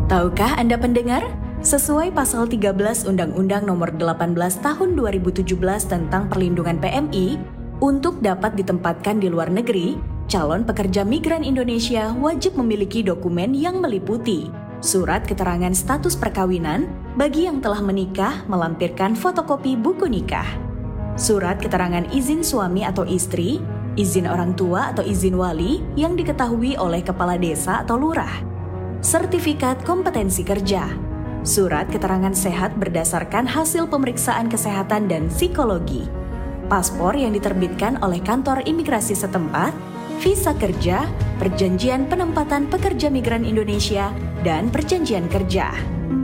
Tahukah Anda pendengar? Sesuai pasal 13 Undang-Undang Nomor 18 Tahun 2017 tentang Perlindungan PMI, untuk dapat ditempatkan di luar negeri, calon pekerja migran Indonesia wajib memiliki dokumen yang meliputi surat keterangan status perkawinan bagi yang telah menikah melampirkan fotokopi buku nikah, surat keterangan izin suami atau istri, izin orang tua atau izin wali yang diketahui oleh kepala desa atau lurah, sertifikat kompetensi kerja, surat keterangan sehat berdasarkan hasil pemeriksaan kesehatan dan psikologi, paspor yang diterbitkan oleh kantor imigrasi setempat, visa kerja, perjanjian penempatan pekerja migran Indonesia, dan perjanjian kerja.